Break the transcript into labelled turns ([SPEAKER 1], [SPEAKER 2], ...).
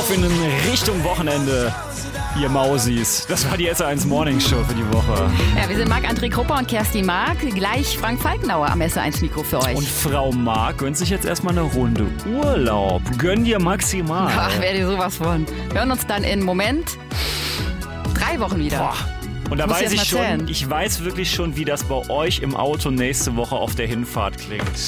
[SPEAKER 1] auf in Richtung Wochenende, ihr Mausis. Das war die SR1 Morning Show für die Woche.
[SPEAKER 2] Ja, wir sind Marc-André Krupper und Kerstin Mark. Gleich Frank Falkenauer am SR1 Mikro für euch.
[SPEAKER 1] Und Frau Mark gönnt sich jetzt erstmal eine Runde Urlaub. Gönn dir maximal.
[SPEAKER 2] Ach, wer dir sowas von. Wir hören uns dann in Moment 3 Wochen wieder.
[SPEAKER 1] Boah. Und da
[SPEAKER 2] Muss
[SPEAKER 1] weiß
[SPEAKER 2] ich
[SPEAKER 1] ich
[SPEAKER 2] erst mal
[SPEAKER 1] schon,
[SPEAKER 2] zählen.
[SPEAKER 1] ich weiß wirklich schon, wie das bei euch im Auto nächste Woche auf der Hinfahrt klingt.